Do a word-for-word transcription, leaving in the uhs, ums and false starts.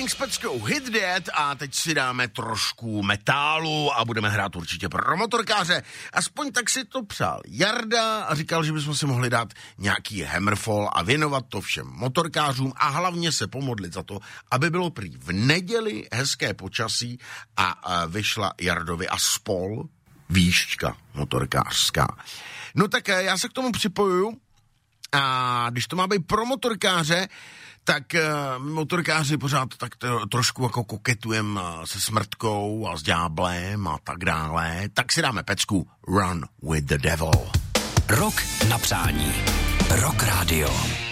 Morning s Peckou Hit Dead a teď si dáme trošku metálu a budeme hrát určitě pro motorkáře. Aspoň tak si to přál Jarda a říkal, že bychom si mohli dát nějaký Hammerfall a věnovat to všem motorkářům a hlavně se pomodlit za to, aby bylo prý v neděli hezké počasí a, a vyšla Jardovi a spol výšťka motorkářská. No tak já se k tomu připojuju a když to má být pro motorkáře, tak uh, motorkáři pořád tak to, trošku jako koketujem uh, se smrtkou a s ďáblem a tak dále, tak si dáme pecku Run with the Devil. Rock na přání. Rock Radio.